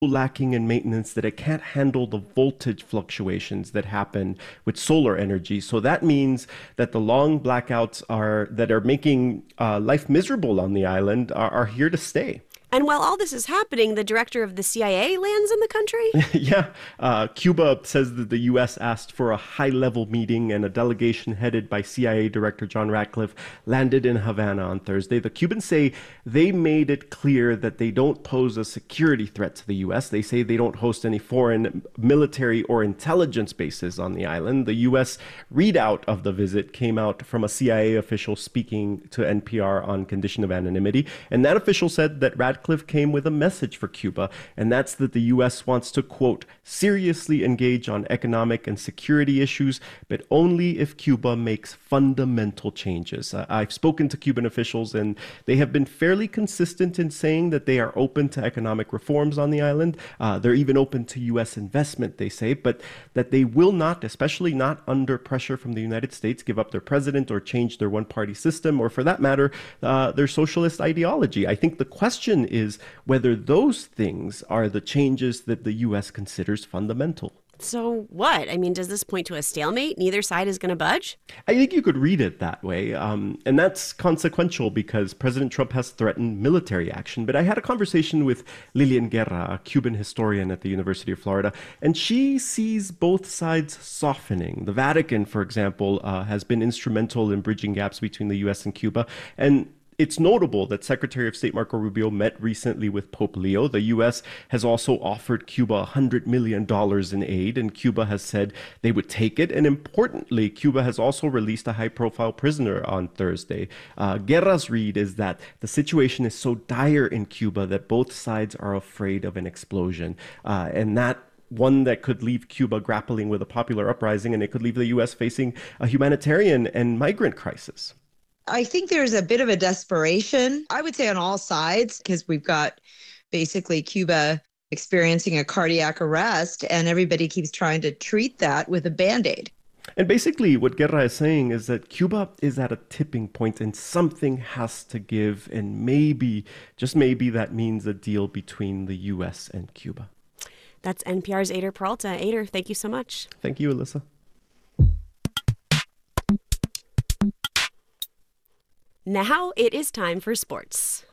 lacking in maintenance that it can't handle the voltage fluctuations that happen with solar energy. So that means that the long blackouts that are making life miserable on the island are here to stay. And while all this is happening, the director of the CIA lands in the country? Yeah, Cuba says that the U.S. asked for a high-level meeting, and a delegation headed by CIA Director John Ratcliffe landed in Havana on Thursday. The Cubans say they made it clear that they don't pose a security threat to the U.S. They say they don't host any foreign military or intelligence bases on the island. The U.S. readout of the visit came out from a CIA official speaking to NPR on condition of anonymity, and that official said that Ratcliffe came with a message for Cuba, and that's that the U.S. wants to, quote, seriously engage on economic and security issues, but only if Cuba makes fundamental changes. I've spoken to Cuban officials, and they have been fairly consistent in saying that they are open to economic reforms on the island. They're even open to U.S. investment, they say, but that they will not, especially not under pressure from the United States, give up their president or change their one-party system, or for that matter, their socialist ideology. I think the question is whether those things are the changes that the U.S. considers fundamental. So what? I mean, does this point to a stalemate? Neither side is going to budge? I think you could read it that way. And that's consequential because President Trump has threatened military action. But I had a conversation with Lilian Guerra, a Cuban historian at the University of Florida, and she sees both sides softening. The Vatican, for example, has been instrumental in bridging gaps between the U.S. and Cuba. And it's notable that Secretary of State Marco Rubio met recently with Pope Leo. The U.S. has also offered Cuba $100 million in aid, and Cuba has said they would take it. And importantly, Cuba has also released a high-profile prisoner on Thursday. Guerra's read is that the situation is so dire in Cuba that both sides are afraid of an explosion. And that one that could leave Cuba grappling with a popular uprising, and it could leave the U.S. facing a humanitarian and migrant crisis. I think there's a bit of a desperation, I would say, on all sides, because we've got basically Cuba experiencing a cardiac arrest, and everybody keeps trying to treat that with a Band-Aid. And basically what Guerra is saying is that Cuba is at a tipping point and something has to give, and maybe, just maybe, that means a deal between the U.S. and Cuba. That's NPR's Eyder Peralta. Eyder, thank you so much. Thank you, Alyssa. Now it is time for sports.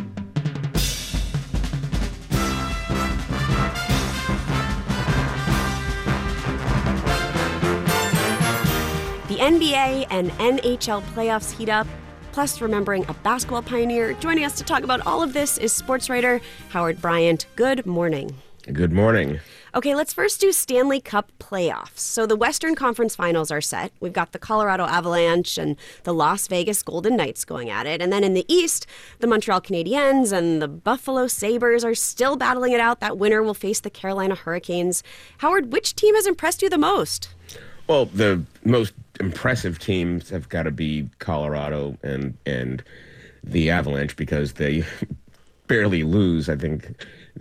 The NBA and NHL playoffs heat up, plus remembering a basketball pioneer. Joining us to talk about all of this is sports writer Howard Bryant. Good morning. Good morning. Okay, let's first do Stanley Cup playoffs. So the Western Conference Finals are set. We've got the Colorado Avalanche and the Las Vegas Golden Knights going at it. And then in the East, the Montreal Canadiens and the Buffalo Sabres are still battling it out. That winner will face the Carolina Hurricanes. Howard, which team has impressed you the most? Well, the most impressive teams have got to be Colorado and the Avalanche because they barely lose. I think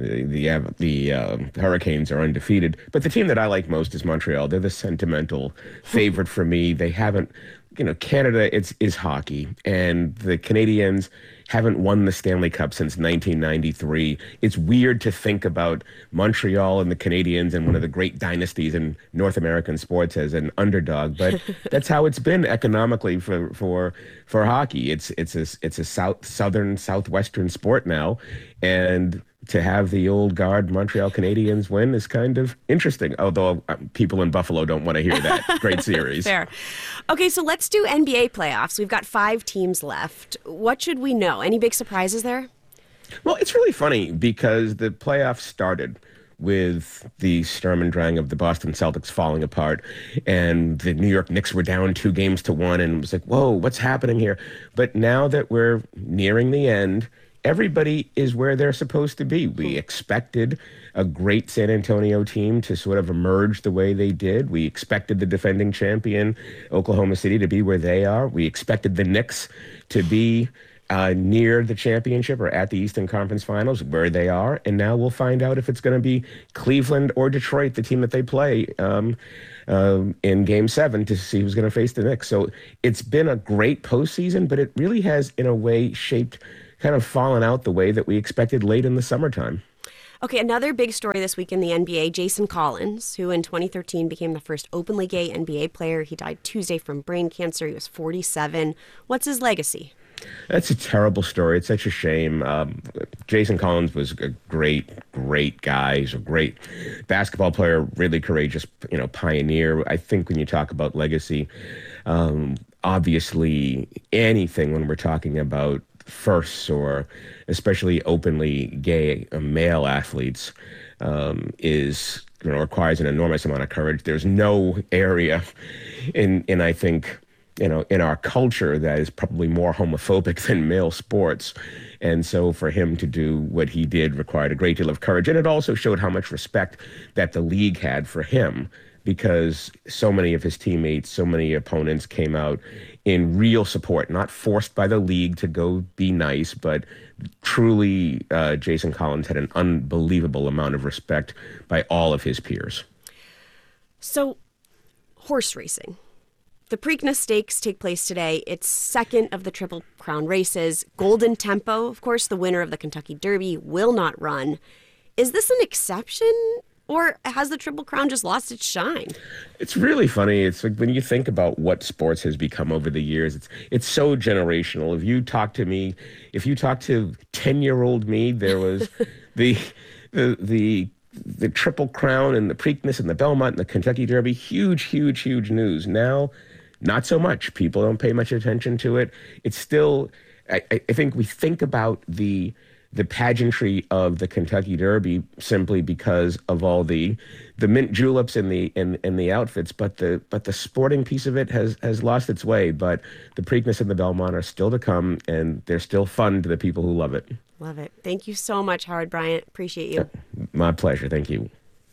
the Hurricanes are undefeated. But the team that I like most is Montreal. They're the sentimental favorite for me. They haven't, Canada is hockey, and the Canadiens haven't won the Stanley Cup since 1993. It's weird to think about Montreal and the Canadiens and one of the great dynasties in North American sports as an underdog, but that's how it's been economically for hockey. It's a southwestern sport now, and to have the old guard Montreal Canadiens win is kind of interesting, although people in Buffalo don't want to hear that. Great series. Fair. Okay, so let's do NBA playoffs. We've got 5 teams left. What should we know? Any big surprises there? Well, it's really funny because the playoffs started with the Sturm and Drang of the Boston Celtics falling apart, and the New York Knicks were down 2-1, and it was like, whoa, what's happening here? But now that we're nearing the end, everybody is where they're supposed to be. We expected a great San Antonio team to sort of emerge the way they did. We expected the defending champion, Oklahoma City, to be where they are. We expected the Knicks to be near the championship or at the Eastern Conference Finals, where they are. And now we'll find out if it's going to be Cleveland or Detroit, the team that they play in Game 7, to see who's going to face the Knicks. So it's been a great postseason, but it really has, in a way, fallen out the way that we expected late in the summertime. Okay, another big story this week in the NBA, Jason Collins, who in 2013 became the first openly gay NBA player. He died Tuesday from brain cancer. He was 47. What's his legacy? That's a terrible story. It's such a shame. Jason Collins was a great guy. He's a great basketball player, really courageous, pioneer. I think when you talk about legacy, obviously anything when we're talking about firsts or especially openly gay male athletes is requires an enormous amount of courage. There's no area in I think in our culture that is probably more homophobic than male sports. And so for him to do what he did required a great deal of courage. And it also showed how much respect that the league had for him, because so many of his teammates, so many opponents came out in real support, not forced by the league to go be nice, but truly Jason Collins had an unbelievable amount of respect by all of his peers. So, horse racing. The Preakness Stakes take place today. It's second of the Triple Crown races. Golden Tempo, of course, the winner of the Kentucky Derby, will not run. Is this an exception, or has the Triple Crown just lost its shine? It's really funny. It's like when you think about what sports has become over the years, it's so generational. If you talk to 10-year-old me, there was the Triple Crown and the Preakness and the Belmont and the Kentucky Derby, huge news. Now, not so much. People don't pay much attention to it. It's still, I think we think about the pageantry of the Kentucky Derby simply because of all the mint juleps and the outfits, but the sporting piece of it has lost its way. But the Preakness and the Belmont are still to come, and they're still fun to the people who love it. Love it. Thank you so much, Howard Bryant. Appreciate you. My pleasure. Thank you.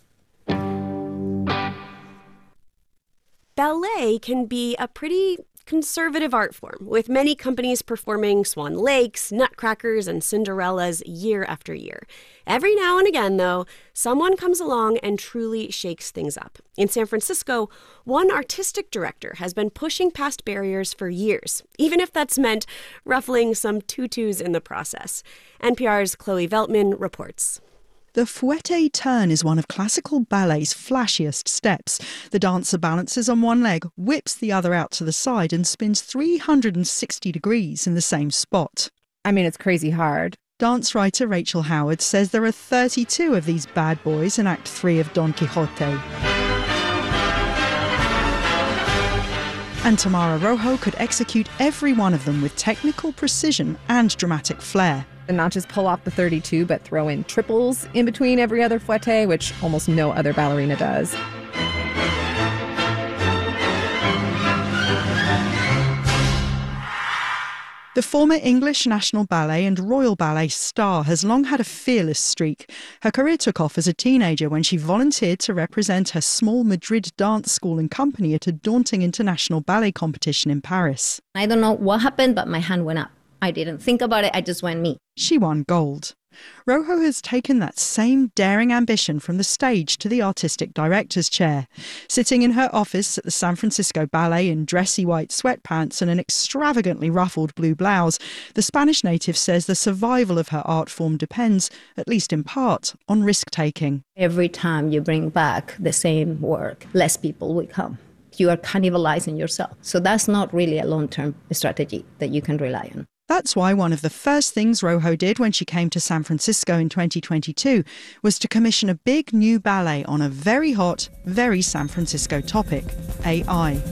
Ballet can be a pretty conservative art form, with many companies performing Swan Lakes, Nutcrackers, and Cinderellas year after year. Every now and again, though, someone comes along and truly shakes things up. In San Francisco, one artistic director has been pushing past barriers for years, even if that's meant ruffling some tutus in the process. NPR's Chloe Veltman reports. The fouette turn is one of classical ballet's flashiest steps. The dancer balances on one leg, whips the other out to the side and spins 360 degrees in the same spot. I mean, it's crazy hard. Dance writer Rachel Howard says there are 32 of these bad boys in Act 3 of Don Quixote. And Tamara Rojo could execute every one of them with technical precision and dramatic flair. And not just pull off the 32, but throw in triples in between every other fouette, which almost no other ballerina does. The former English National Ballet and Royal Ballet star has long had a fearless streak. Her career took off as a teenager when she volunteered to represent her small Madrid dance school and company at a daunting international ballet competition in Paris. I don't know what happened, but my hand went up. I didn't think about it, I just went me. She won gold. Rojo has taken that same daring ambition from the stage to the artistic director's chair. Sitting in her office at the San Francisco Ballet in dressy white sweatpants and an extravagantly ruffled blue blouse, the Spanish native says the survival of her art form depends, at least in part, on risk-taking. Every time you bring back the same work, less people will come. You are cannibalizing yourself. So that's not really a long-term strategy that you can rely on. That's why one of the first things Rojo did when she came to San Francisco in 2022 was to commission a big new ballet on a very hot, very San Francisco topic, AI.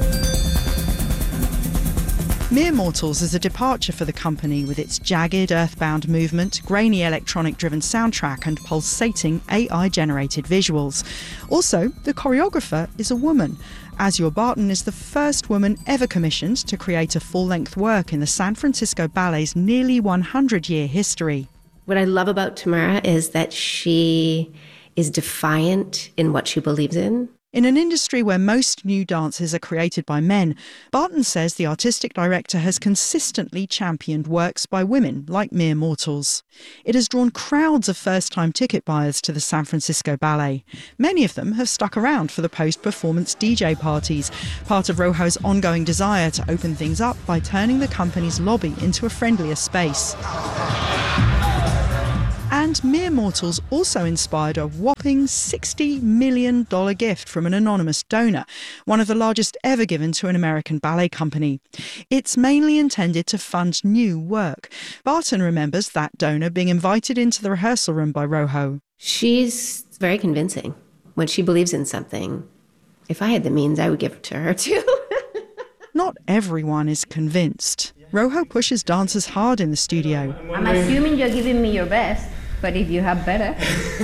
Mere Mortals is a departure for the company with its jagged, earthbound movement, grainy electronic-driven soundtrack and pulsating AI-generated visuals. Also, the choreographer is a woman. Azure Barton is the first woman ever commissioned to create a full-length work in the San Francisco Ballet's nearly 100-year history. What I love about Tamara is that she is defiant in what she believes in. In an industry where most new dances are created by men, Barton says the artistic director has consistently championed works by women like Mere Mortals. It has drawn crowds of first-time ticket buyers to the San Francisco Ballet. Many of them have stuck around for the post-performance DJ parties, part of Rojo's ongoing desire to open things up by turning the company's lobby into a friendlier space. And And Mere Mortals also inspired a whopping $60 million gift from an anonymous donor, one of the largest ever given to an American ballet company. It's mainly intended to fund new work. Barton remembers that donor being invited into the rehearsal room by Rojo. She's very convincing. When she believes in something, if I had the means, I would give it to her too. Not everyone is convinced. Rojo pushes dancers hard in the studio. I'm assuming you're giving me your best, but if you have better.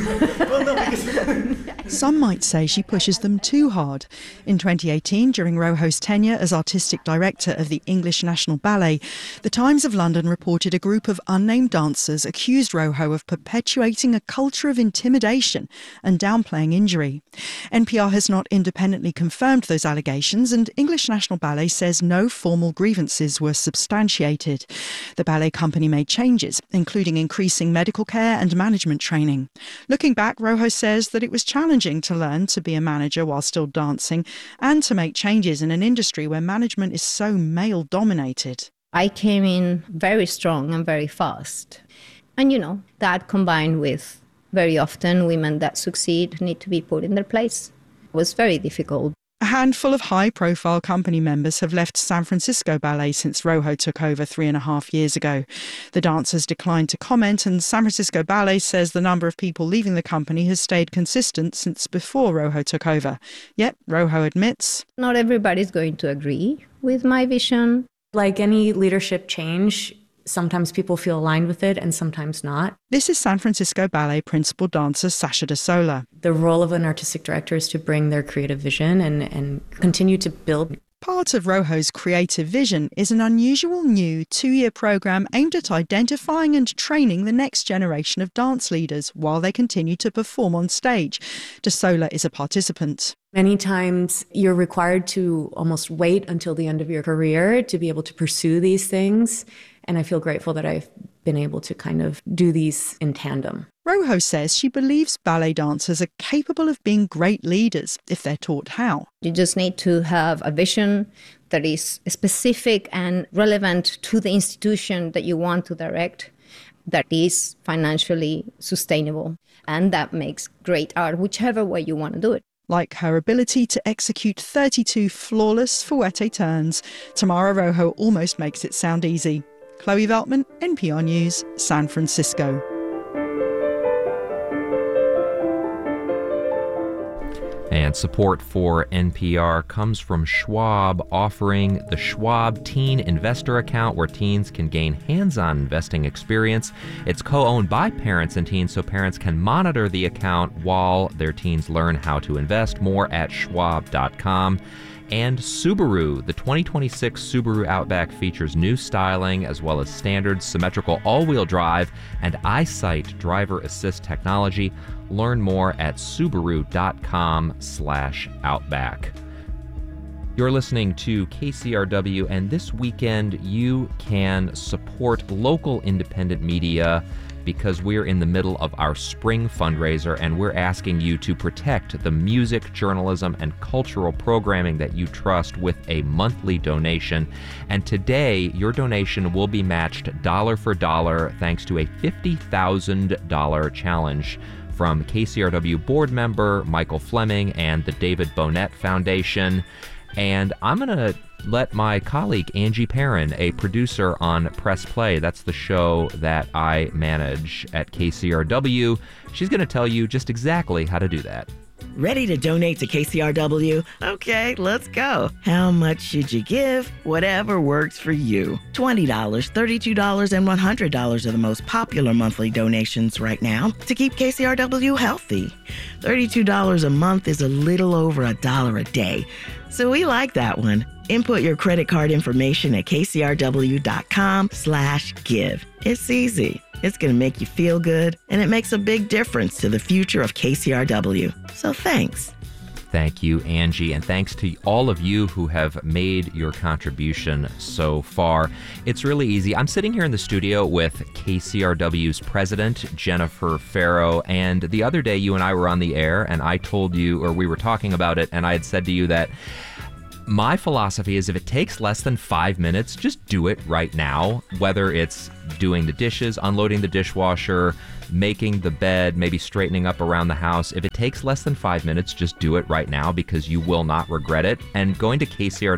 Some might say she pushes them too hard. In 2018, during Rojo's tenure as artistic director of the English National Ballet, the Times of London reported a group of unnamed dancers accused Rojo of perpetuating a culture of intimidation and downplaying injury. NPR has not independently confirmed those allegations, and English National Ballet says no formal grievances were substantiated. The ballet company made changes, including increasing medical care and management training. Looking back, Rojo says that it was challenging to learn to be a manager while still dancing and to make changes in an industry where management is so male-dominated. I came in very strong and very fast. And, that combined with very often women that succeed need to be put in their place was very difficult. A handful of high-profile company members have left San Francisco Ballet since Rojo took over 3.5 years ago. The dancers declined to comment, and San Francisco Ballet says the number of people leaving the company has stayed consistent since before Rojo took over. Yet, Rojo admits, not everybody's going to agree with my vision. Like any leadership change, sometimes people feel aligned with it and sometimes not. This is San Francisco Ballet principal dancer Sasha De Sola. The role of an artistic director is to bring their creative vision and continue to build. Part of Rojo's creative vision is an unusual new 2-year program aimed at identifying and training the next generation of dance leaders while they continue to perform on stage. De Sola is a participant. Many times you're required to almost wait until the end of your career to be able to pursue these things. And I feel grateful that I've been able to kind of do these in tandem. Rojo says she believes ballet dancers are capable of being great leaders if they're taught how. You just need to have a vision that is specific and relevant to the institution that you want to direct, that is financially sustainable, and that makes great art, whichever way you want to do it. Like her ability to execute 32 flawless fouette turns, Tamara Rojo almost makes it sound easy. Chloe Veltman, NPR News, San Francisco. And support for NPR comes from Schwab, offering the Schwab Teen Investor Account, where teens can gain hands-on investing experience. It's co-owned by parents and teens, so parents can monitor the account while their teens learn how to invest. More at schwab.com. And Subaru, the 2026 Subaru Outback features new styling as well as standard symmetrical all-wheel drive and EyeSight driver assist technology. Learn more at subaru.com/outback. You're listening to KCRW, and this weekend you can support local independent media because we're in the middle of our spring fundraiser, and we're asking you to protect the music, journalism, and cultural programming that you trust with a monthly donation. And today, your donation will be matched dollar for dollar thanks to a $50,000 challenge from KCRW board member Michael Fleming and the David Bonett Foundation. And I'm going to let my colleague Angie Perrin, a producer on Press Play, that's the show that I manage at KCRW, she's going to tell you just exactly how to do that. Ready to donate to KCRW? Okay, let's go. How much should you give? Whatever works for you. $20, $32, and $100 are the most popular monthly donations right now to keep KCRW healthy. $32 a month is a little over $1 a day, so we like that one. Input your credit card information at kcrw.com/give. It's easy. It's going to make you feel good, and it makes a big difference to the future of KCRW. So thanks. Thank you, Angie, and thanks to all of you who have made your contribution so far. It's really easy. I'm sitting here in the studio with KCRW's president, Jennifer Farrow, and the other day you and I were on the air, and I told you, or we were talking about it, and I had said to you that My philosophy is if it takes less than 5 minutes, just do it right now. Whether it's doing the dishes, unloading the dishwasher, making the bed, maybe straightening up around the house. If it takes less than 5 minutes, just do it right now because you will not regret it. And going to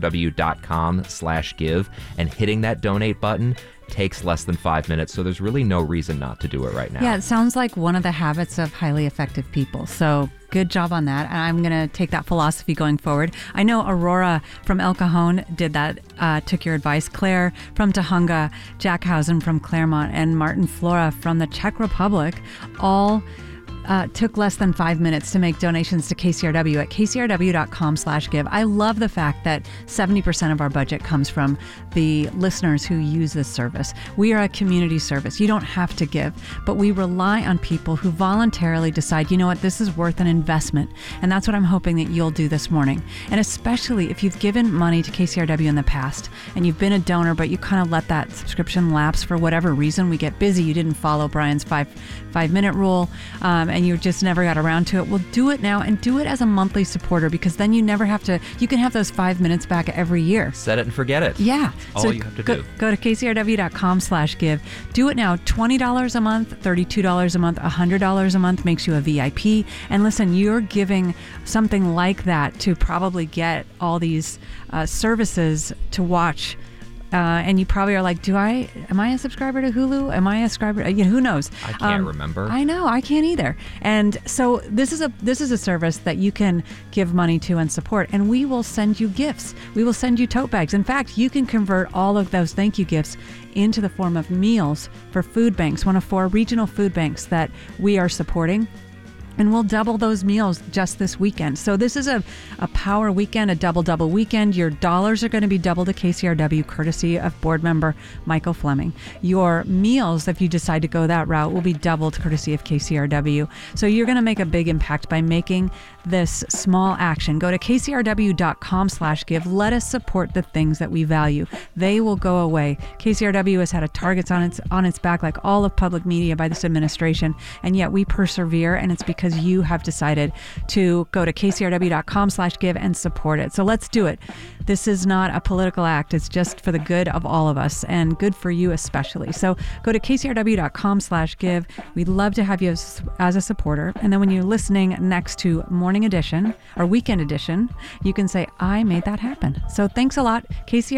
kcrw.com/give and hitting that donate button takes less than 5 minutes. So there's really no reason not to do it right now. Yeah, it sounds like one of the habits of highly effective people. So good job on that. And I'm going to take that philosophy going forward. I know Aurora from El Cajon did that, took your advice. Claire from Tahunga, Jack Hausen from Claremont, and Martin Flora from the Czech Republic all took less than 5 minutes to make donations to KCRW at kcrw.com/give. I love the fact that 70% of our budget comes from the listeners who use this service. We are a community service. You don't have to give, but we rely on people who voluntarily decide, you know what, this is worth an investment. And that's what I'm hoping that you'll do this morning. And especially if you've given money to KCRW in the past and you've been a donor, but you kind of let that subscription lapse for whatever reason. We get busy. You didn't follow Brian's five-minute rule. And you just never got around to it. Well, do it now and do it as a monthly supporter because then you never have to, you can have those 5 minutes back every year. Set it and forget it. Yeah. All you have to do. Go to kcrw.com/give. Do it now. $20 a month, $32 a month, $100 a month makes you a VIP. And listen, you're giving something like that to probably get all these services to watch. And you probably are like, am I a subscriber to Hulu? Am I a subscriber? Who knows? I can't remember. I know, I can't either. And so this is a service that you can give money to and support. And we will send you gifts. We will send you tote bags. In fact, you can convert all of those thank you gifts into the form of meals for food banks, one of 4 regional food banks that we are supporting. And we'll double those meals just this weekend. So this is a power weekend, a double weekend. Your dollars are going to be doubled to KCRW, courtesy of board member Michael Fleming. Your meals, if you decide to go that route, will be doubled courtesy of KCRW. So you're going to make a big impact by making this small action. Go to kcrw.com/give. Let us support the things that we value. They will go away. KCRW has had a target on its back, like all of public media by this administration, and yet we persevere, and it's because you have decided to go to kcrw.com/give and support it. So let's do it. This is not a political act. It's just for the good of all of us and good for you especially. So go to kcrw.com/give. We'd love to have you as a supporter. And then when you're listening next to Morning Edition or Weekend Edition, you can say, I made that happen. So thanks a lot.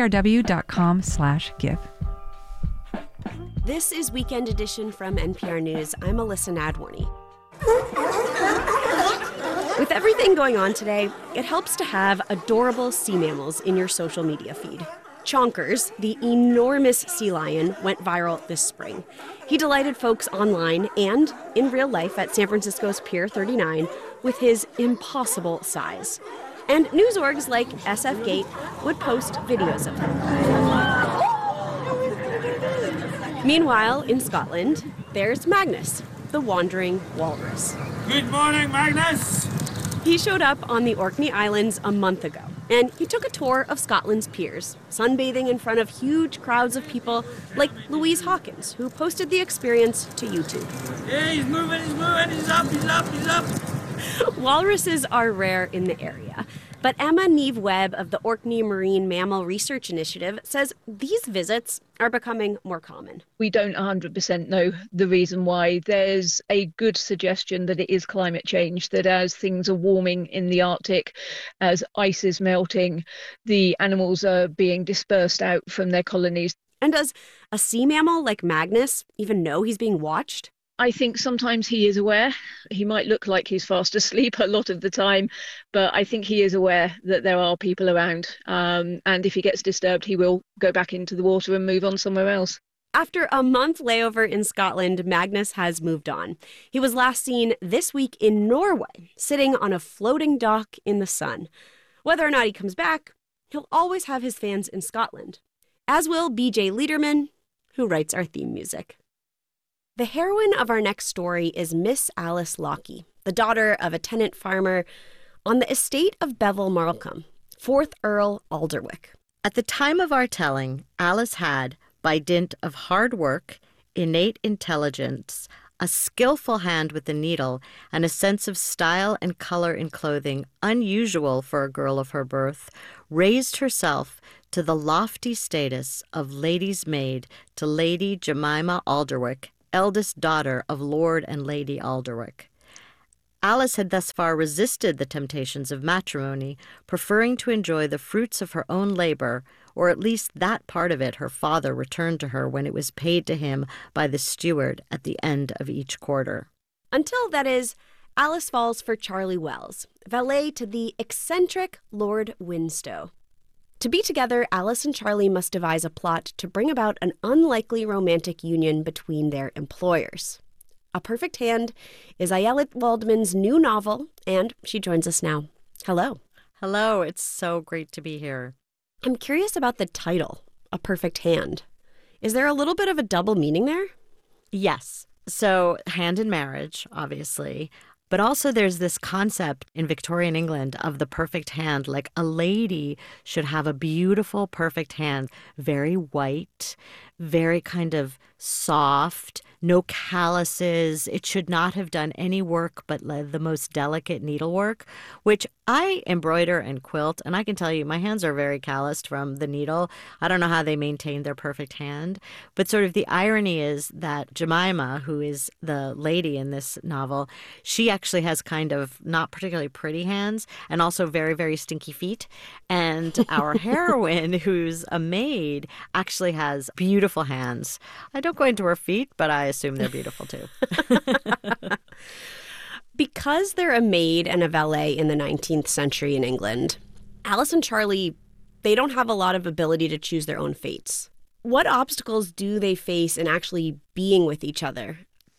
kcrw.com/give. This is Weekend Edition from NPR News. I'm Alyssa Nadworny. With everything going on today, it helps to have adorable sea mammals in your social media feed. Chonkers, the enormous sea lion, went viral this spring. He delighted folks online and in real life at San Francisco's Pier 39 with his impossible size. And news orgs like SF Gate would post videos of him. Meanwhile, in Scotland, there's Magnus, the wandering walrus. Good morning, Magnus! He showed up on the Orkney Islands a month ago, and he took a tour of Scotland's piers, sunbathing in front of huge crowds of people like Louise Hawkins, who posted the experience to YouTube. Yeah, he's moving, he's up. Walruses are rare in the area, but Emma Neve Webb of the Orkney Marine Mammal Research Initiative says these visits are becoming more common. We don't 100% know the reason why. There's a good suggestion that it is climate change, that as things are warming in the Arctic, as ice is melting, the animals are being dispersed out from their colonies. And does a sea mammal like Magnus even know he's being watched? I think sometimes he is aware. He might look like he's fast asleep a lot of the time, but I think he is aware that there are people around. And if he gets disturbed, he will go back into the water and move on somewhere else. After a month layover in Scotland, Magnus has moved on. He was last seen this week in Norway, sitting on a floating dock in the sun. Whether or not he comes back, he'll always have his fans in Scotland, as will BJ Liederman, who writes our theme music. The heroine of our next story is Miss Alice Lockie, the daughter of a tenant farmer on the estate of Bevel Marlcombe, 4th Earl Alderwick. At the time of our telling, Alice had, by dint of hard work, innate intelligence, a skillful hand with the needle, and a sense of style and color in clothing unusual for a girl of her birth, raised herself to the lofty status of lady's maid to Lady Jemima Alderwick, eldest daughter of Lord and Lady Alderwick. Alice had thus far resisted the temptations of matrimony, preferring to enjoy the fruits of her own labor, or at least that part of it her father returned to her when it was paid to him by the steward at the end of each quarter. Until, that is, Alice falls for Charlie Wells, valet to the eccentric Lord Winstow. To be together, Alice and Charlie must devise a plot to bring about an unlikely romantic union between their employers. A Perfect Hand is Ayelet Waldman's new novel, and she joins us now. Hello. Hello, it's so great to be here. I'm curious about the title, A Perfect Hand. Is there a little bit of a double meaning there? Yes. So, hand in marriage, obviously. But also there's this concept in Victorian England of the perfect hand, like a lady should have a beautiful, perfect hand, very white, very kind of soft, no calluses. It should not have done any work but the most delicate needlework, which I embroider and quilt, and I can tell you my hands are very calloused from the needle. I don't know how they maintain their perfect hand, but sort of the irony is that Jemima, who is the lady in this novel, she actually has kind of not particularly pretty hands and also very, very stinky feet. And our heroine, who's a maid, actually has beautiful hands. I don't go into her feet, but I assume they're beautiful too. Because they're a maid and a valet in the 19th century in England, Alice and Charlie, they don't have a lot of ability to choose their own fates. What obstacles do they face in actually being with each other?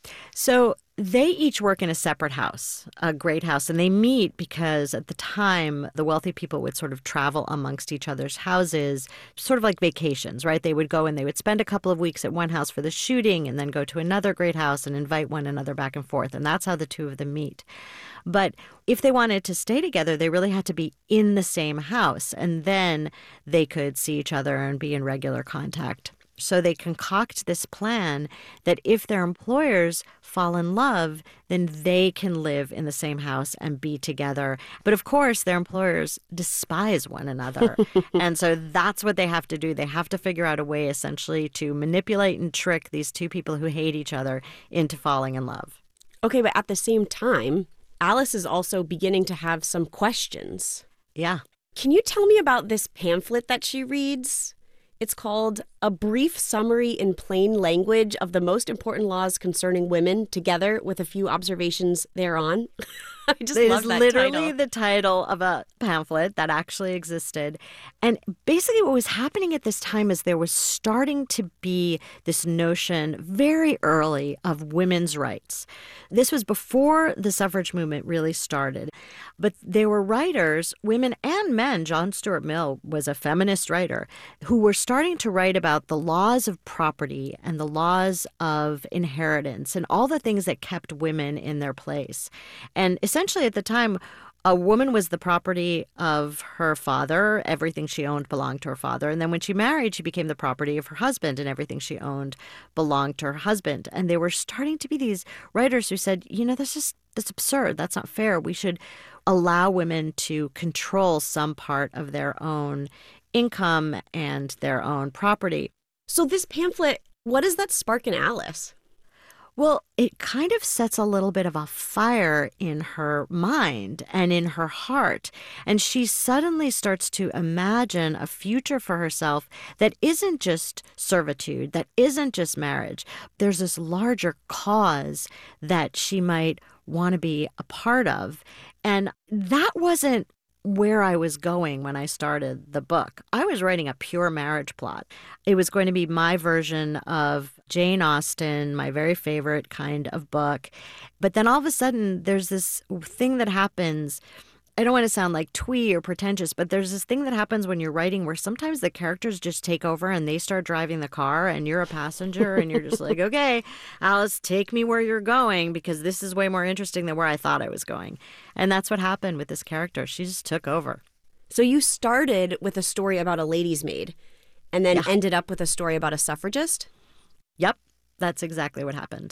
So they each work in a separate house, a great house, and they meet because at the time, the wealthy people would sort of travel amongst each other's houses, sort of like vacations, right? They would go and they would spend a couple of weeks at one house for the shooting and then go to another great house and invite one another back and forth. And that's how the two of them meet. But if they wanted to stay together, they really had to be in the same house, and then they could see each other and be in regular contact. So they concoct this plan that if their employers fall in love, then they can live in the same house and be together. But of course, their employers despise one another. And so that's what they have to do. They have to figure out a way, essentially, to manipulate and trick these two people who hate each other into falling in love. Okay, but at the same time, Alice is also beginning to have some questions. Yeah. Can you tell me about this pamphlet that she reads? It's called A Brief Summary in Plain Language of the Most Important Laws Concerning Women, together with a few observations thereon. I just love that title. It is literally the title of a pamphlet that actually existed. And basically what was happening at this time is there was starting to be this notion very early of women's rights. This was before the suffrage movement really started. But there were writers, women and men, John Stuart Mill was a feminist writer, who were starting to write about the laws of property and the laws of inheritance and all the things that kept women in their place. And essentially at the time, a woman was the property of her father. Everything she owned belonged to her father. And then when she married, she became the property of her husband, and everything she owned belonged to her husband. And there were starting to be these writers who said, you know, that's absurd. That's not fair. We should allow women to control some part of their own income and their own property. So this pamphlet, what does that spark in Alice? Well, it kind of sets a little bit of a fire in her mind and in her heart. And she suddenly starts to imagine a future for herself that isn't just servitude, that isn't just marriage. There's this larger cause that she might want to be a part of. And that wasn't where I was going when I started the book. I was writing a pure marriage plot. It was going to be my version of Jane Austen, my very favorite kind of book. But then all of a sudden, there's this thing that happens. I don't want to sound like twee or pretentious, but there's this thing that happens when you're writing where sometimes the characters just take over and they start driving the car and you're a passenger and you're just like, okay, Alice, take me where you're going because this is way more interesting than where I thought I was going. And that's what happened with this character. She just took over. So you started with a story about a lady's maid and then ended up with a story about a suffragist? Yep, that's exactly what happened.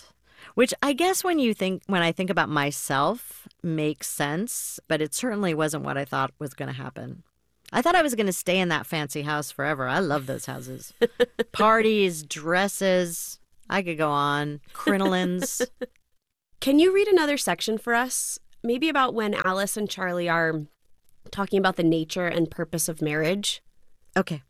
Which I guess when I think about myself makes sense, but it certainly wasn't what I thought was going to happen. I thought I was going to stay in that fancy house forever. I love those houses. Parties, dresses, I could go on, crinolines. Can you read another section for us? Maybe about when Alice and Charlie are talking about the nature and purpose of marriage? Okay.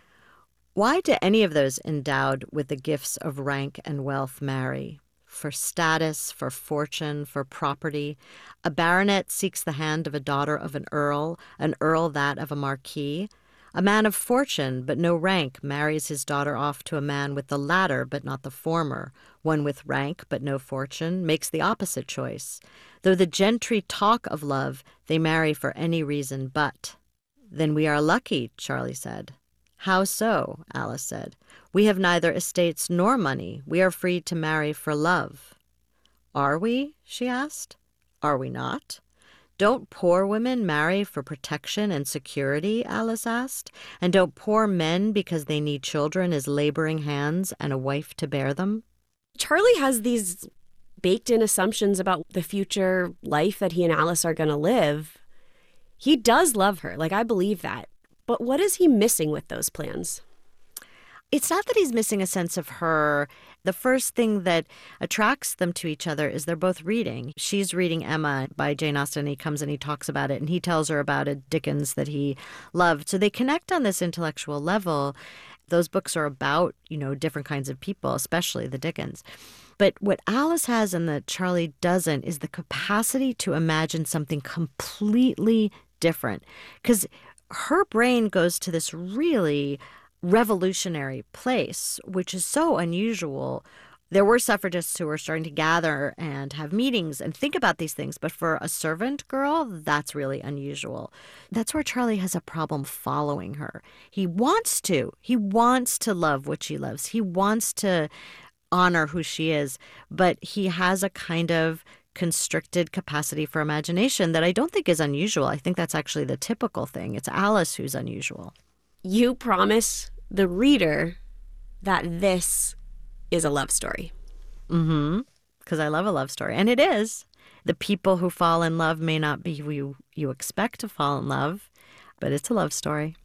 Why do any of those endowed with the gifts of rank and wealth marry? For status, for fortune, for property. A baronet seeks the hand of a daughter of an earl that of a marquis. A man of fortune but no rank marries his daughter off to a man with the latter but not the former. One with rank but no fortune makes the opposite choice. Though the gentry talk of love, they marry for any reason but. Then we are lucky, Charlie said. How so? Alice said. We have neither estates nor money. We are free to marry for love. Are we? She asked. Are we not? Don't poor women marry for protection and security? Alice asked. And don't poor men because they need children as laboring hands and a wife to bear them? Charlie has these baked-in assumptions about the future life that he and Alice are going to live. He does love her. I believe that. But what is he missing with those plans? It's not that he's missing a sense of her. The first thing that attracts them to each other is they're both reading. She's reading Emma by Jane Austen, and he comes and he talks about it, and he tells her about a Dickens that he loved. So they connect on this intellectual level. Those books are about, different kinds of people, especially the Dickens. But what Alice has and that Charlie doesn't is the capacity to imagine something completely different. Because her brain goes to this really revolutionary place, which is so unusual. There were suffragists who were starting to gather and have meetings and think about these things. But for a servant girl, that's really unusual. That's where Charlie has a problem following her. He wants to. He wants to love what she loves. He wants to honor who she is. But he has a kind of constricted capacity for imagination that I don't think is unusual. I think that's actually the typical thing. It's Alice who's unusual. You promise the reader that this is a love story. Mm-hmm. Because I love a love story. And it is. The people who fall in love may not be who you expect to fall in love, but it's a love story.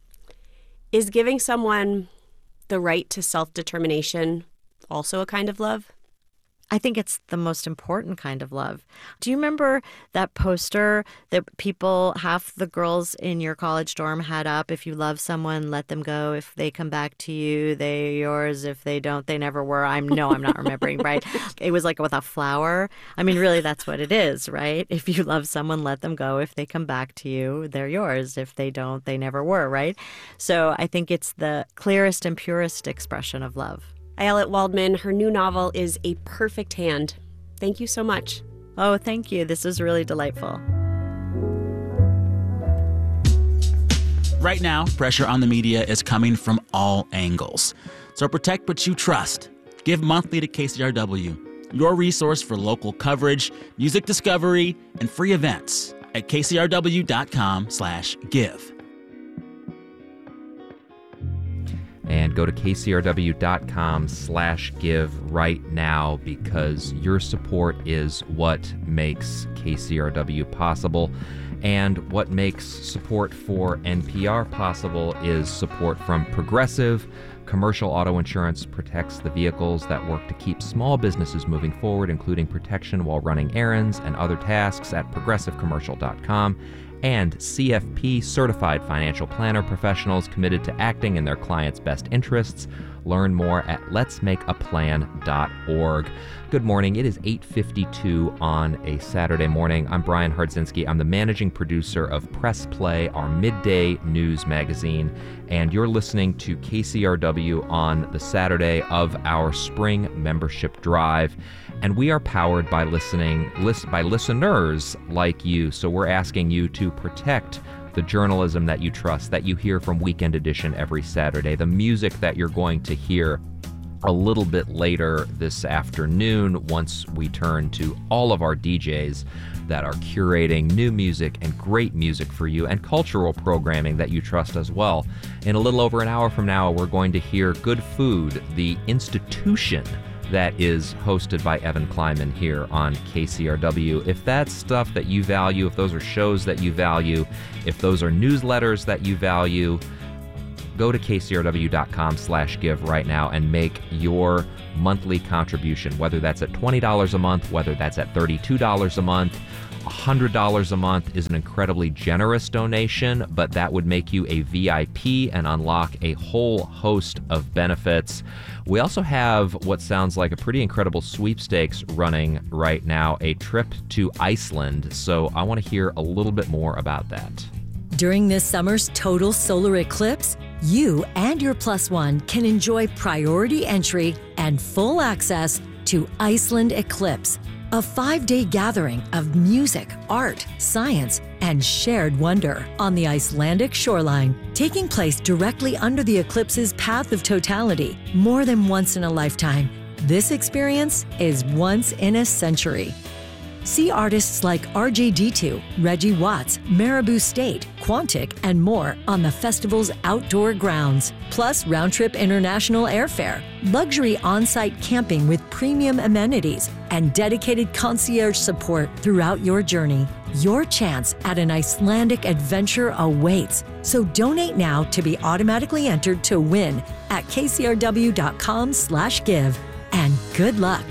Is giving someone the right to self-determination also a kind of love? I think it's the most important kind of love. Do you remember that poster that half the girls in your college dorm had up? If you love someone, let them go. If they come back to you, they're yours. If they don't, they never were. I'm not remembering, right? It was with a flower. I mean, really, that's what it is, right? If you love someone, let them go. If they come back to you, they're yours. If they don't, they never were, right? So I think it's the clearest and purest expression of love. Ayelet Waldman, her new novel is A Perfect Hand. Thank you so much. Oh, thank you. This is really delightful. Right now, pressure on the media is coming from all angles. So protect what you trust. Give monthly to KCRW, your resource for local coverage, music discovery, and free events at kcrw.com/give. And go to kcrw.com/give right now because your support is what makes KCRW possible. And what makes support for NPR possible is support from Progressive. Commercial auto insurance protects the vehicles that work to keep small businesses moving forward, including protection while running errands and other tasks at progressivecommercial.com. And CFP certified financial planner professionals committed to acting in their clients' best interests. Learn more at letsmakeaplan.org. Good morning. It is 8:52 on a Saturday morning. I'm Brian Hardzinski. I'm the managing producer of Press Play, our midday news magazine, and you're listening to KCRW on the Saturday of our spring membership drive. And we are powered by listeners like you. So we're asking you to protect the journalism that you trust, that you hear from Weekend Edition every Saturday, the music that you're going to hear a little bit later this afternoon once we turn to all of our DJs that are curating new music and great music for you and cultural programming that you trust as well. In a little over an hour from now, we're going to hear Good Food, the institution that is hosted by Evan Kleiman here on KCRW. If that's stuff that you value, if those are shows that you value, if those are newsletters that you value, go to kcrw.com/give right now and make your monthly contribution, whether that's at $20 a month, whether that's at $32 a month. $100 a month is an incredibly generous donation, but that would make you a VIP and unlock a whole host of benefits. We also have what sounds like a pretty incredible sweepstakes running right now, a trip to Iceland. So I want to hear a little bit more about that. During this summer's total solar eclipse, you and your plus one can enjoy priority entry and full access to Iceland Eclipse, a 5-day gathering of music, art, science, and shared wonder on the Icelandic shoreline, taking place directly under the eclipse's path of totality. More than once in a lifetime, this experience is once in a century. See artists like RJD2, Reggie Watts, Marabou State, Quantic, and more on the festival's outdoor grounds. Plus round-trip international airfare, luxury on-site camping with premium amenities, and dedicated concierge support throughout your journey. Your chance at an Icelandic adventure awaits. So donate now to be automatically entered to win at kcrw.com/give. And good luck.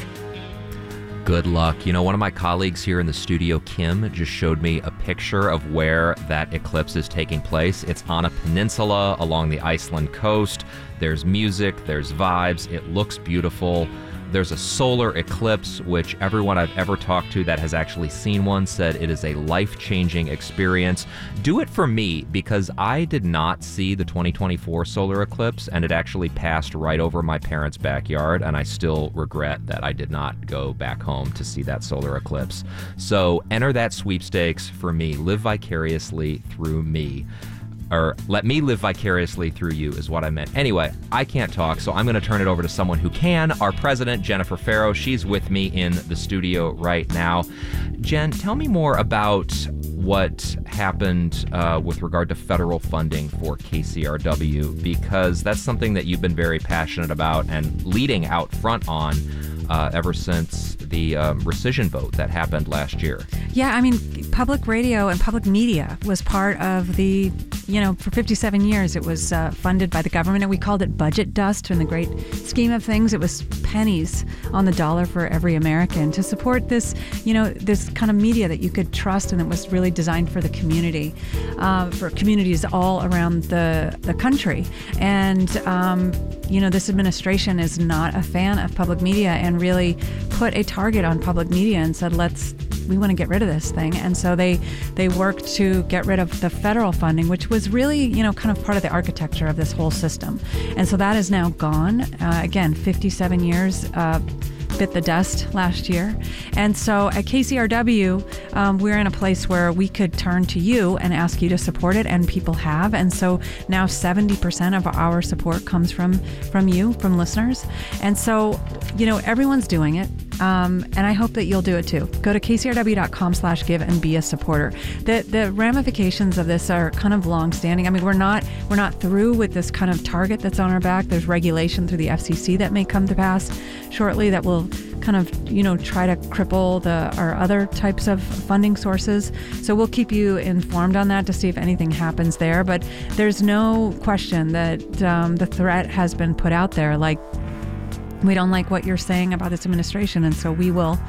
Good luck. You know, one of my colleagues here in the studio, Kim, just showed me a picture of where that eclipse is taking place. It's on a peninsula along the Iceland coast. There's music, there's vibes. It looks beautiful. There's a solar eclipse, which everyone I've ever talked to that has actually seen one said it is a life-changing experience. Do it for me, because I did not see the 2024 solar eclipse, and it actually passed right over my parents' backyard, and I still regret that I did not go back home to see that solar eclipse. So enter that sweepstakes for me. Live vicariously through me. Or let me live vicariously through you is what I meant. Anyway, I can't talk, so I'm going to turn it over to someone who can. Our president, Jennifer Farrow. She's with me in the studio right now. Jen, tell me more about what happened with regard to federal funding for KCRW, because that's something that you've been very passionate about and leading out front on ever since the rescission vote that happened last year. Yeah, I mean, public radio and public media was part of the, for 57 years, it was funded by the government, and we called it budget dust. In the great scheme of things, it was pennies on the dollar for every American to support this, this kind of media that you could trust and that was really designed for the community, for communities all around the country. And, this administration is not a fan of public media and really put a target on public media and said, we want to get rid of this thing. And so they worked to get rid of the federal funding, which was really, kind of part of the architecture of this whole system. And so that is now gone. Again, 57 years, bit the dust last year. And so at KCRW, we're in a place where we could turn to you and ask you to support it, and people have. And so now 70% of our support comes from you, from listeners. And so, everyone's doing it. And I hope that you'll do it too. Go to kcrw.com/give and be a supporter. The ramifications of this are kind of long-standing. I mean, we're not through with this kind of target that's on our back. There's regulation through the FCC that may come to pass shortly that will kind of, try to cripple our other types of funding sources. So we'll keep you informed on that to see if anything happens there. But there's no question that the threat has been put out there, like, we don't like what you're saying about this administration, and so we will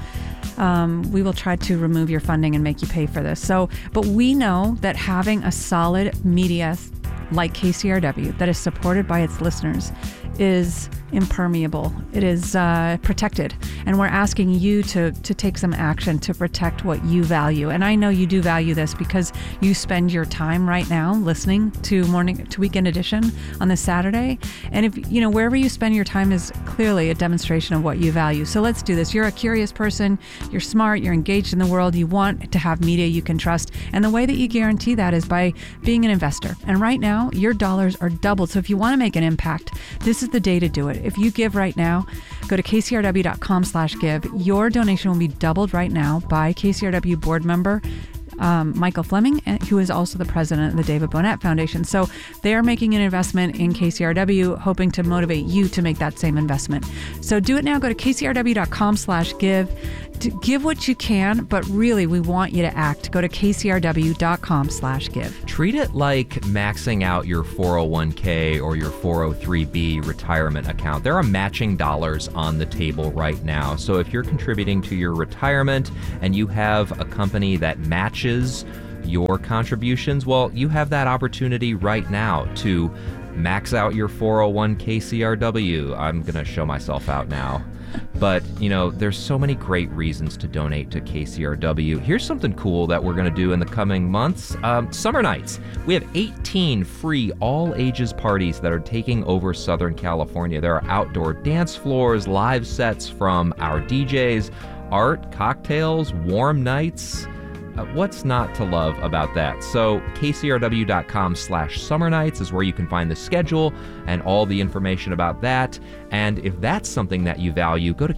try to remove your funding and make you pay for this. So, but we know that having a solid media like KCRW that is supported by its listeners is impermeable. It is protected. And we're asking you to take some action to protect what you value. And I know you do value this because you spend your time right now listening to Weekend Edition on this Saturday. And if, wherever you spend your time is clearly a demonstration of what you value. So let's do this. You're a curious person. You're smart. You're engaged in the world. You want to have media you can trust. And the way that you guarantee that is by being an investor. And right now, your dollars are doubled. So if you want to make an impact, this is the day to do it. If you give right now, go to kcrw.com/give. Your donation will be doubled right now by KCRW board member Michael Fleming, who is also the president of the David Bonnet Foundation. So they are making an investment in KCRW, hoping to motivate you to make that same investment. So do it now. Go to kcrw.com/give. To give what you can, but really we want you to act. Go to kcrw.com/give. Treat it like maxing out your 401k or your 403b retirement account. There are matching dollars on the table right now. So if you're contributing to your retirement and you have a company that matches your contributions, well, you have that opportunity right now to max out your 401k KCRW. I'm going to show myself out now. But, there's so many great reasons to donate to KCRW. Here's something cool that we're going to do in the coming months. Summer nights. We have 18 free all-ages parties that are taking over Southern California. There are outdoor dance floors, live sets from our DJs, art, cocktails, warm nights. What's not to love about that? So kcrw.com/summer nights is where you can find the schedule and all the information about that. And if that's something that you value, go to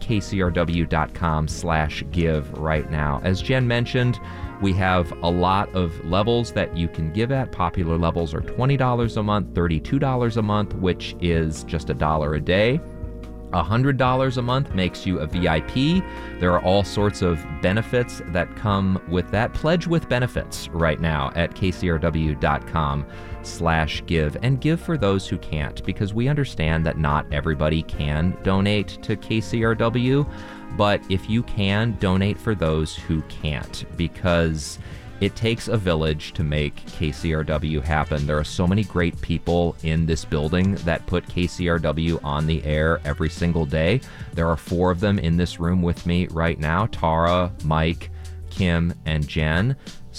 kcrw.com/give right now. As Jen mentioned, we have a lot of levels that you can give at. Popular levels are $20 a month, $32 a month, which is just $1 a day. $100 a month makes you a VIP. There are all sorts of benefits that come with that. Pledge with benefits right now at kcrw.com/give, and give for those who can't, because we understand that not everybody can donate to KCRW, but if you can, donate for those who can't, because it takes a village to make KCRW happen. There are so many great people in this building that put KCRW on the air every single day. There are 4 of them in this room with me right now: Tara, Mike, Kim, and Jen.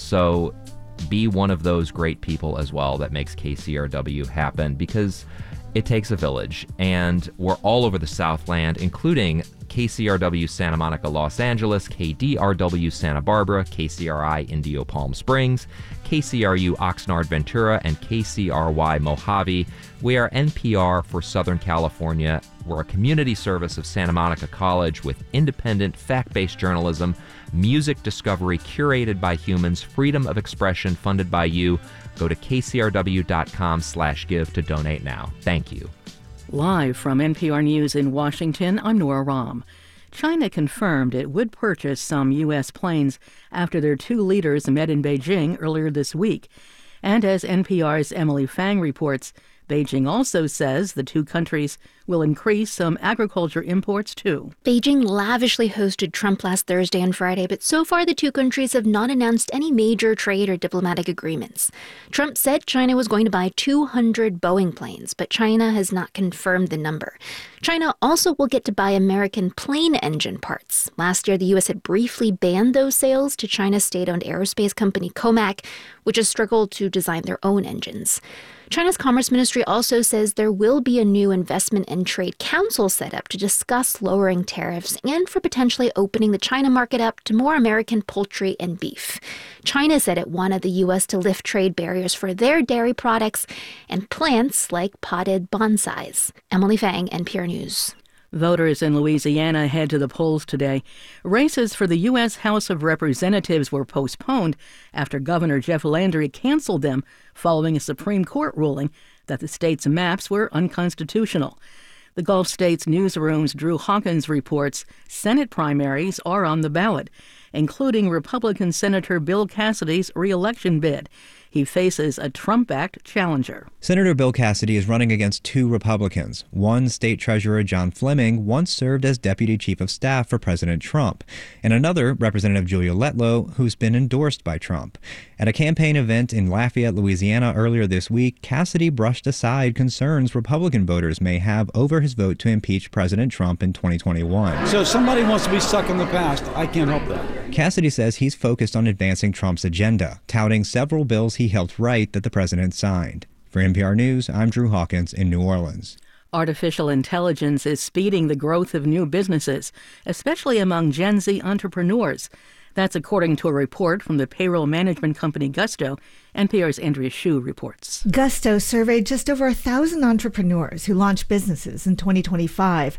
So be one of those great people as well that makes KCRW happen, because it takes a village. And we're all over the Southland, including KCRW Santa Monica, Los Angeles, KDRW Santa Barbara, KCRI Indio Palm Springs, KCRU Oxnard Ventura, and KCRY Mojave. We are NPR for Southern California. We're a community service of Santa Monica College with independent, fact-based journalism, music discovery curated by humans, freedom of expression funded by you. Go to kcrw.com/give to donate now. Thank you. Live from NPR News in Washington, I'm Nora Rahm. China confirmed it would purchase some U.S. planes after their 2 leaders met in Beijing earlier this week. And as NPR's Emily Fang reports, Beijing also says the 2 countries will increase some agriculture imports, too. Beijing lavishly hosted Trump last Thursday and Friday, but so far the 2 countries have not announced any major trade or diplomatic agreements. Trump said China was going to buy 200 Boeing planes, but China has not confirmed the number. China also will get to buy American plane engine parts. Last year, the U.S. had briefly banned those sales to China's state-owned aerospace company Comac, which has struggled to design their own engines. China's Commerce Ministry also says there will be a new investment and trade council set up to discuss lowering tariffs and for potentially opening the China market up to more American poultry and beef. China said it wanted the U.S. to lift trade barriers for their dairy products and plants like potted bonsais. Emily Fang, NPR News. Voters in Louisiana head to the polls today. Races for the U.S. House of Representatives were postponed after Governor Jeff Landry canceled them following a Supreme Court ruling that the state's maps were unconstitutional. The Gulf States newsroom's Drew Hawkins reports Senate primaries are on the ballot, including Republican Senator Bill Cassidy's re-election bid. He faces a Trump-backed challenger. Senator Bill Cassidy is running against 2 Republicans. One, State Treasurer John Fleming, once served as Deputy Chief of Staff for President Trump, and another, Representative Julia Letlow, who's been endorsed by Trump. At a campaign event in Lafayette, Louisiana earlier this week, Cassidy brushed aside concerns Republican voters may have over his vote to impeach President Trump in 2021. So if somebody wants to be stuck in the past, I can't help that. Cassidy says he's focused on advancing Trump's agenda, touting several bills he helped write that the president signed. For NPR News, I'm Drew Hawkins in New Orleans. Artificial intelligence is speeding the growth of new businesses, especially among Gen Z entrepreneurs. That's according to a report from the payroll management company Gusto. NPR's Andrea Hsu reports. Gusto surveyed just over 1,000 entrepreneurs who launched businesses in 2025.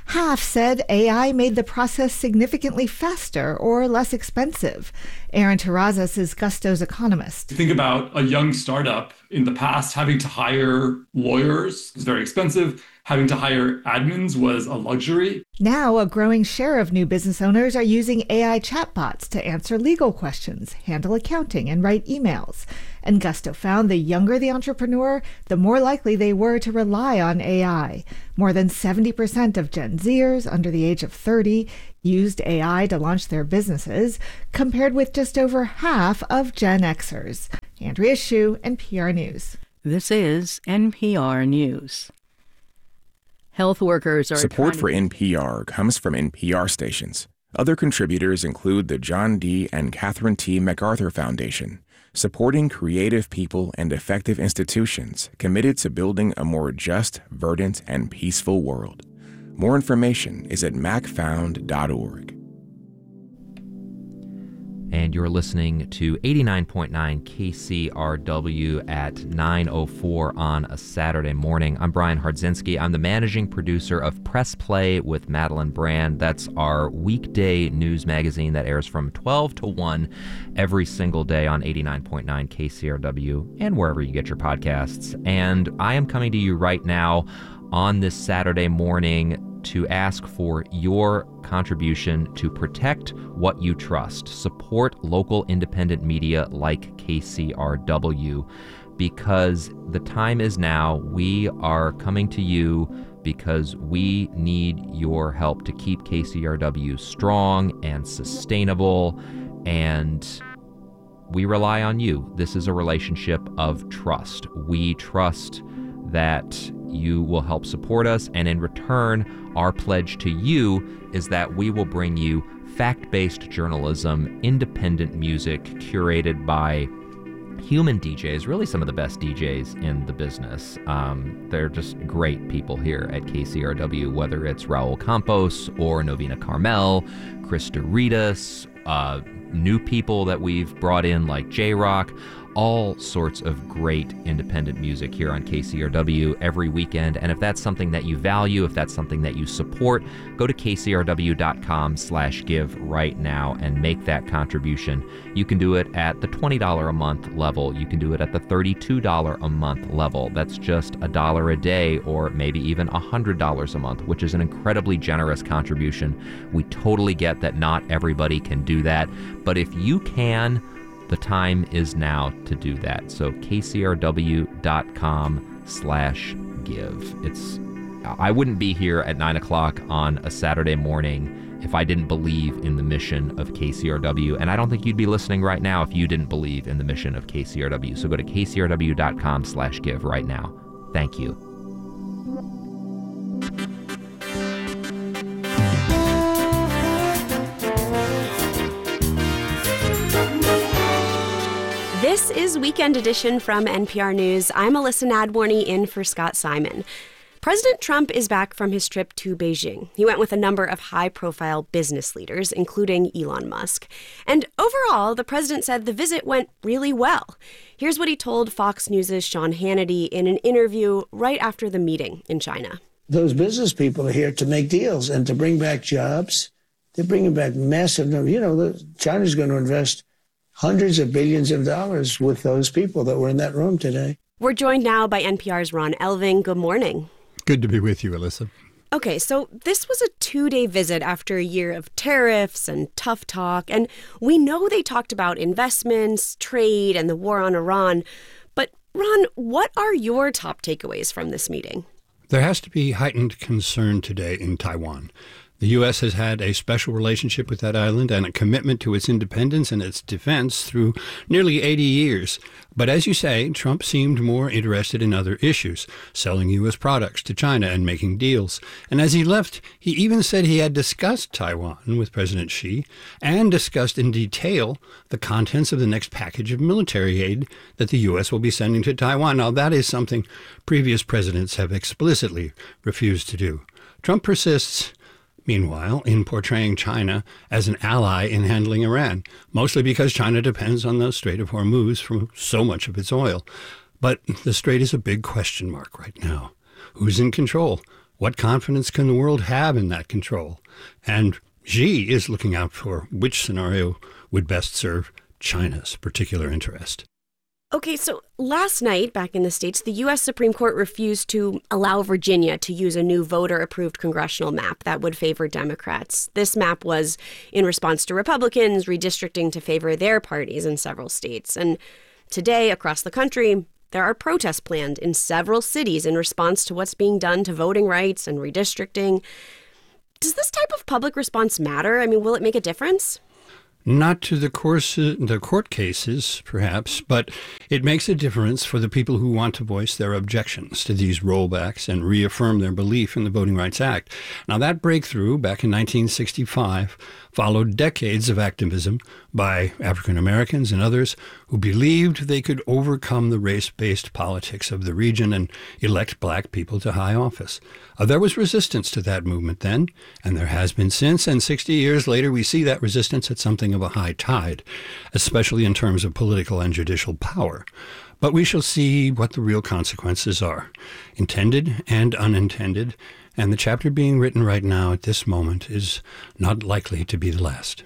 Half said AI made the process significantly faster or less expensive. Aaron Terrazas is Gusto's economist. Think about a young startup in the past having to hire lawyers was very expensive. Having to hire admins was a luxury. Now, a growing share of new business owners are using AI chatbots to answer legal questions, handle accounting, and write emails. And Gusto found the younger the entrepreneur, the more likely they were to rely on AI. More than 70% of Gen Zers under the age of 30 used AI to launch their businesses, compared with just over half of Gen Xers. Andrea Hsu, NPR News. This is NPR News. Health workers are Support for NPR comes from NPR stations. Other contributors include the John D. and Catherine T. MacArthur Foundation, supporting creative people and effective institutions committed to building a more just, verdant, and peaceful world. More information is at macfound.org. And you're listening to 89.9 KCRW at 9:04 on a Saturday morning. I'm Brian Hardzinski. I'm the managing producer of Press Play with Madeline Brand. That's our weekday news magazine that airs from 12 to 1 every single day on 89.9 KCRW and wherever you get your podcasts. And I am coming to you right now on this Saturday morning to ask for your contribution to protect what you trust. Support local independent media like KCRW, because the time is now. We are coming to you because we need your help to keep KCRW strong and sustainable, and we rely on you. This is a relationship of trust. We trust that you will help support us, and in return, our pledge to you is that we will bring you fact-based journalism, independent music curated by human DJs, really some of the best DJs in the business. They're just great people here at KCRW, whether it's Raul Campos or Novena Carmel, Chris Doritas, new people that we've brought in like J-Rock, all sorts of great independent music here on KCRW every weekend. And if that's something that you value, if that's something that you support, go to kcrw.com/give right now and make that contribution. You can do it at the $20 a month level. You can do it at the $32 a month level. That's just $1 a day, or maybe even $100 a month, which is an incredibly generous contribution. We totally get that not everybody can do that, but if you can, the time is now to do that. So kcrw.com/give. I wouldn't be here at 9 o'clock on a Saturday morning if I didn't believe in the mission of KCRW. And I don't think you'd be listening right now if you didn't believe in the mission of KCRW. So go to kcrw.com/give right now. Thank you. This is Weekend Edition from NPR News. I'm Alyssa Nadworny in for Scott Simon. President Trump is back from his trip to Beijing. He went with a number of high-profile business leaders, including Elon Musk. And overall, the president said the visit went really well. Here's what he told Fox News' Sean Hannity in an interview right after the meeting in China. Those business people are here to make deals and to bring back jobs. They're bringing back massive numbers. China's going to invest hundreds of billions of dollars with those people that were in that room today. We're joined now by NPR's Ron Elving. Good morning. Good to be with you, Alyssa. Okay, so this was a 2-day visit after a year of tariffs and tough talk, and we know they talked about investments, trade, and the war on Iran. But Ron, what are your top takeaways from this meeting? There has to be heightened concern today in Taiwan. The U.S. has had a special relationship with that island and a commitment to its independence and its defense through nearly 80 years. But as you say, Trump seemed more interested in other issues, selling U.S. products to China and making deals. And as he left, he even said he had discussed Taiwan with President Xi and discussed in detail the contents of the next package of military aid that the U.S. will be sending to Taiwan. Now, that is something previous presidents have explicitly refused to do. Trump persists, meanwhile, in portraying China as an ally in handling Iran, mostly because China depends on the Strait of Hormuz for so much of its oil. But the strait is a big question mark right now. Who's in control? What confidence can the world have in that control? And Xi is looking out for which scenario would best serve China's particular interest. Okay, so last night, back in the States, the U.S. Supreme Court refused to allow Virginia to use a new voter-approved congressional map that would favor Democrats. This map was in response to Republicans redistricting to favor their parties in several states. And today, across the country, there are protests planned in several cities in response to what's being done to voting rights and redistricting. Does this type of public response matter? I mean, will it make a difference? Not to the court cases, perhaps, but it makes a difference for the people who want to voice their objections to these rollbacks and reaffirm their belief in the Voting Rights Act. Now, that breakthrough back in 1965 followed decades of activism by African Americans and others who believed they could overcome the race-based politics of the region and elect black people to high office. There was resistance to that movement then, and there has been since, and 60 years later we see that resistance at something of a high tide, especially in terms of political and judicial power. But we shall see what the real consequences are, intended and unintended, and the chapter being written right now at this moment is not likely to be the last.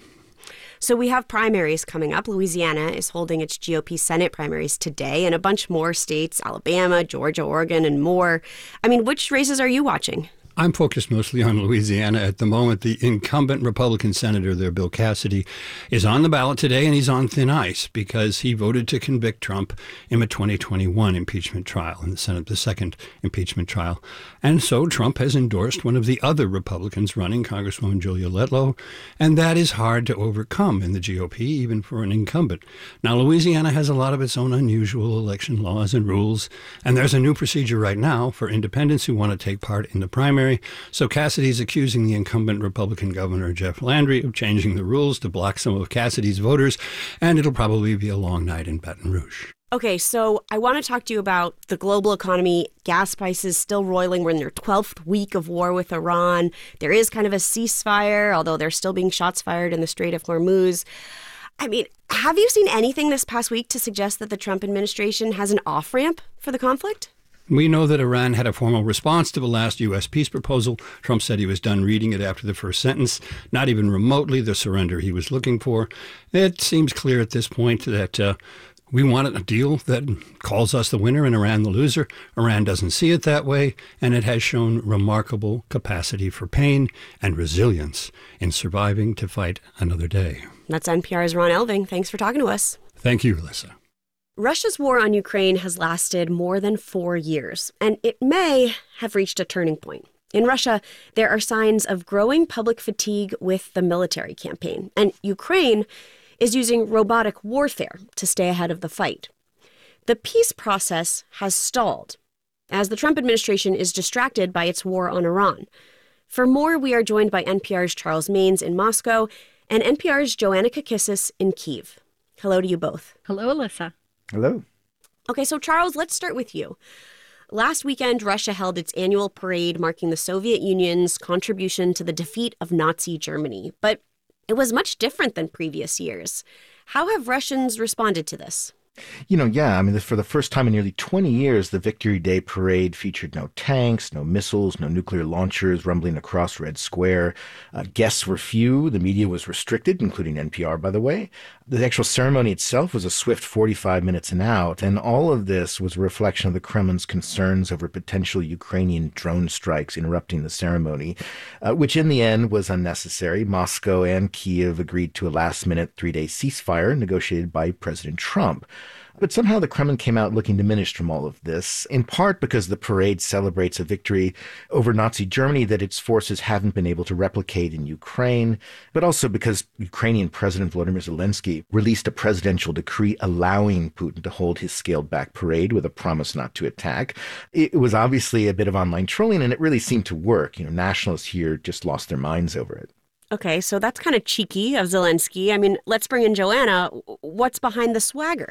So we have primaries coming up. Louisiana is holding its GOP Senate primaries today, and a bunch more states, Alabama, Georgia, Oregon, and more. I mean, which races are you watching? I'm focused mostly on Louisiana at the moment. The incumbent Republican senator there, Bill Cassidy, is on the ballot today, and he's on thin ice because he voted to convict Trump in a 2021 impeachment trial in the Senate, the second impeachment trial. And so Trump has endorsed one of the other Republicans running, Congresswoman Julia Letlow, and that is hard to overcome in the GOP, even for an incumbent. Now, Louisiana has a lot of its own unusual election laws and rules, and there's a new procedure right now for independents who want to take part in the primary. So Cassidy's accusing the incumbent Republican governor, Jeff Landry, of changing the rules to block some of Cassidy's voters, and it'll probably be a long night in Baton Rouge. Okay, so I want to talk to you about the global economy. Gas prices still roiling. We're in their 12th week of war with Iran. There is kind of a ceasefire, although there's still being shots fired in the Strait of Hormuz. I mean, have you seen anything this past week to suggest that the Trump administration has an off-ramp for the conflict? We know that Iran had a formal response to the last U.S. peace proposal. Trump said he was done reading it after the first sentence, not even remotely the surrender he was looking for. It seems clear at this point that we want a deal that calls us the winner and Iran the loser. Iran doesn't see it that way, and it has shown remarkable capacity for pain and resilience in surviving to fight another day. That's NPR's Ron Elving. Thanks for talking to us. Thank you, Alyssa. Russia's war on Ukraine has lasted more than 4 years, and it may have reached a turning point. In Russia, there are signs of growing public fatigue with the military campaign, and Ukraine is using robotic warfare to stay ahead of the fight. The peace process has stalled, as the Trump administration is distracted by its war on Iran. For more, we are joined by NPR's Charles Maynes in Moscow and NPR's Joanna Kakissis in Kyiv. Hello to you both. Hello, Alyssa. Hello. Okay, so Charles, let's start with you. Last weekend, Russia held its annual parade marking the Soviet Union's contribution to the defeat of Nazi Germany. But it was much different than previous years. How have Russians responded to this? For the first time in nearly 20 years, the Victory Day parade featured no tanks, no missiles, no nuclear launchers rumbling across Red Square. Guests were few. The media was restricted, including NPR, by the way. The actual ceremony itself was a swift 45 minutes and out, and all of this was a reflection of the Kremlin's concerns over potential Ukrainian drone strikes interrupting the ceremony, which in the end was unnecessary. Moscow and Kyiv agreed to a last-minute 3-day ceasefire negotiated by President Trump. But somehow the Kremlin came out looking diminished from all of this, in part because the parade celebrates a victory over Nazi Germany that its forces haven't been able to replicate in Ukraine, but also because Ukrainian President Volodymyr Zelensky released a presidential decree allowing Putin to hold his scaled-back parade with a promise not to attack. It was obviously a bit of online trolling, and it really seemed to work. Nationalists here just lost their minds over it. Okay, so that's kind of cheeky of Zelensky. I mean, let's bring in Joanna. What's behind the swagger?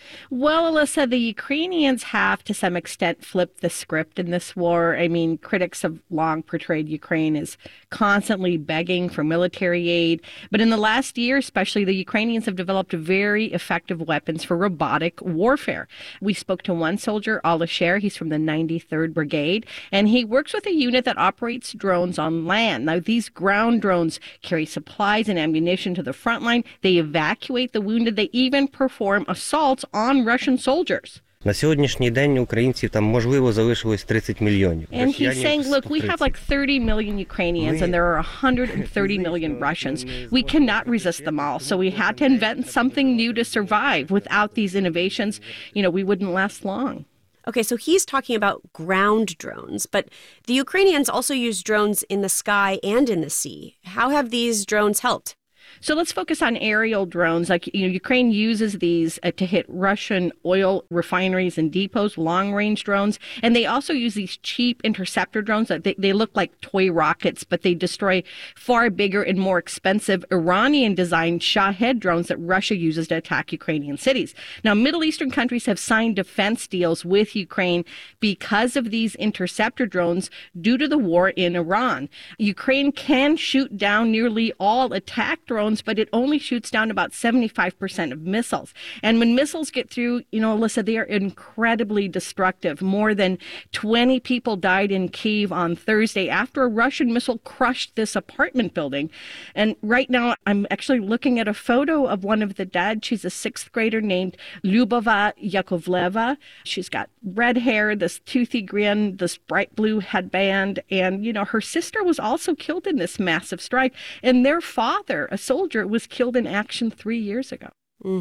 Well, Alyssa, the Ukrainians have to some extent flipped the script in this war. I mean, critics have long portrayed Ukraine as constantly begging for military aid. But in the last year, especially, the Ukrainians have developed very effective weapons for robotic warfare. We spoke to one soldier, Alisher. He's from the 93rd Brigade, and he works with a unit that operates drones on land. Now, these ground drones carry supplies and ammunition to the front line. They evacuate the wounded. They even perform assaults on Russian soldiers. На сьогоднішній день українців там, можливо, залишилось 30 мільйонів. And he's saying, look, we have like 30 million Ukrainians and there are 130 million Russians. We cannot resist them all. So we had to invent something new to survive. Without these innovations, we wouldn't last long. Okay, so he's talking about ground drones, but the Ukrainians also use drones in the sky and in the sea. How have these drones helped? So let's focus on aerial drones. Like, Ukraine uses these to hit Russian oil refineries and depots, long-range drones. And they also use these cheap interceptor drones. They look like toy rockets, but they destroy far bigger and more expensive Iranian-designed Shahed drones that Russia uses to attack Ukrainian cities. Now, Middle Eastern countries have signed defense deals with Ukraine because of these interceptor drones due to the war in Iran. Ukraine can shoot down nearly all attack drones, but it only shoots down about 75% of missiles. And when missiles get through, Alyssa, they are incredibly destructive. More than 20 people died in Kyiv on Thursday after a Russian missile crushed this apartment building. And right now, I'm actually looking at a photo of one of the dead. She's a 6th grader named Lyubova Yakovleva. She's got red hair, this toothy grin, this bright blue headband. And, her sister was also killed in this massive strike. And their father, a soldier, was killed in action 3 years ago.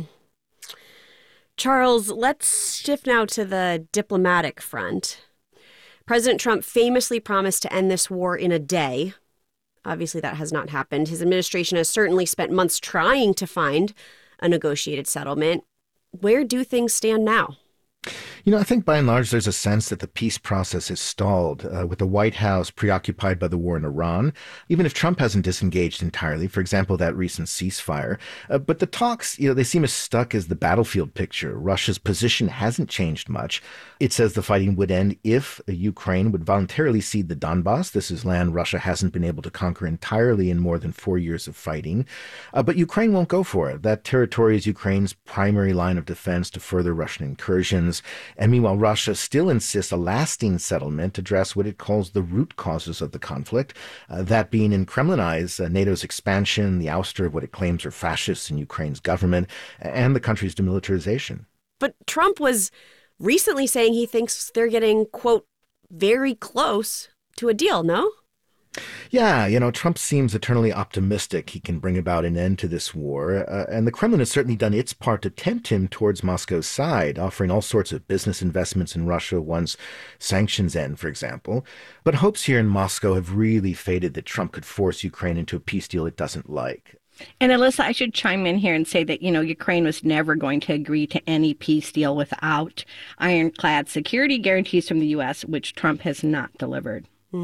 Charles, let's shift now to the diplomatic front. President Trump famously promised to end this war in a day. Obviously, that has not happened. His administration has certainly spent months trying to find a negotiated settlement. Where do things stand now? I think by and large, there's a sense that the peace process is stalled, with the White House preoccupied by the war in Iran, even if Trump hasn't disengaged entirely, for example, that recent ceasefire. But the talks, they seem as stuck as the battlefield picture. Russia's position hasn't changed much. It says the fighting would end if Ukraine would voluntarily cede the Donbass. This is land Russia hasn't been able to conquer entirely in more than 4 years of fighting. But Ukraine won't go for it. That territory is Ukraine's primary line of defense to further Russian incursions. And meanwhile, Russia still insists a lasting settlement address what it calls the root causes of the conflict, that being in Kremlin eyes, NATO's expansion, the ouster of what it claims are fascists in Ukraine's government, and the country's demilitarization. But Trump was recently saying he thinks they're getting, quote, very close to a deal, no? Yeah, Trump seems eternally optimistic he can bring about an end to this war, and the Kremlin has certainly done its part to tempt him towards Moscow's side, offering all sorts of business investments in Russia once sanctions end, for example. But hopes here in Moscow have really faded that Trump could force Ukraine into a peace deal it doesn't like. And Alyssa, I should chime in here and say that, Ukraine was never going to agree to any peace deal without ironclad security guarantees from the U.S., which Trump has not delivered.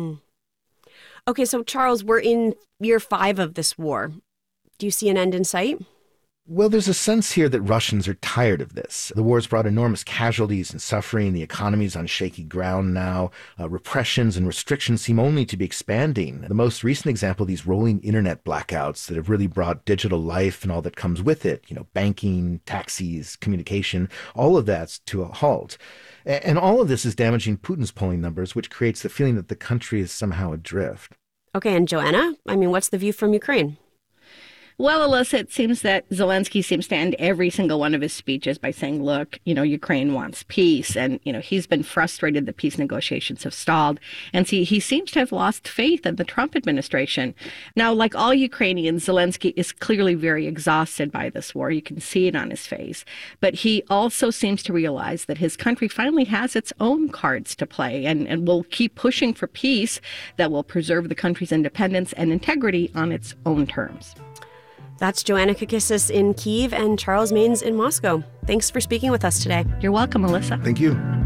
Okay, so Charles, we're in year 5 of this war. Do you see an end in sight? Well, there's a sense here that Russians are tired of this. The war's brought enormous casualties and suffering. The economy's on shaky ground now. Repressions and restrictions seem only to be expanding. The most recent example, these rolling internet blackouts that have really brought digital life and all that comes with it, banking, taxis, communication, all of that's to a halt. And all of this is damaging Putin's polling numbers, which creates the feeling that the country is somehow adrift. Okay, and Joanna, what's the view from Ukraine? Well, Alyssa, it seems that Zelensky seems to end every single one of his speeches by saying, look, Ukraine wants peace. And, he's been frustrated that peace negotiations have stalled. And he seems to have lost faith in the Trump administration. Now, like all Ukrainians, Zelensky is clearly very exhausted by this war. You can see it on his face. But he also seems to realize that his country finally has its own cards to play and will keep pushing for peace that will preserve the country's independence and integrity on its own terms. That's Joanna Kakissis in Kyiv and Charles Maynes in Moscow. Thanks for speaking with us today. You're welcome, Alyssa. Thank you.